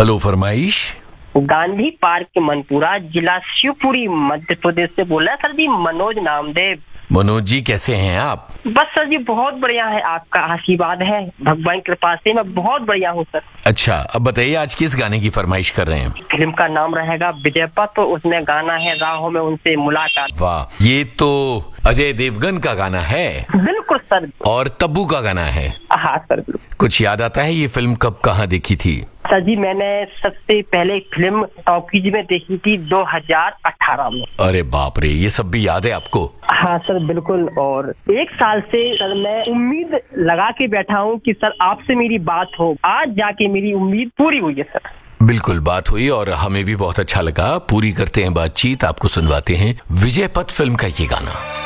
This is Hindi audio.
हेलो, फरमाइश। गांधी पार्क मनपुरा, जिला शिवपुरी, मध्य प्रदेश से बोल रहा है सर जी, मनोज नामदेव। मनोज जी, कैसे हैं आप? बस सर जी बहुत बढ़िया है, आपका आशीर्वाद है, भगवान की कृपा से मैं बहुत बढ़िया हूँ सर। अच्छा, अब बताइए आज किस गाने की फरमाइश कर रहे हैं? फिल्म का नाम रहेगा विजयपथ, तो उसमें गाना है राहों में उनसे मुलाकात। वाह, ये तो अजय देवगन का गाना है। बिल्कुल सर। और तब्बू का गाना है। हाँ सर। कुछ याद आता है ये फिल्म कब कहाँ देखी थी? सर जी मैंने सबसे पहले फिल्म टॉकीज में देखी थी 2018 में। अरे बाप रे, ये सब भी याद है आपको? हाँ सर बिल्कुल। और एक साल से सर मैं उम्मीद लगा के बैठा हूँ कि सर आपसे मेरी बात हो, आज जाके मेरी उम्मीद पूरी हुई है सर। बिल्कुल बात हुई और हमें भी बहुत अच्छा लगा। पूरी करते हैं बातचीत, आपको सुनवाते हैं विजयपथ फिल्म का ये गाना।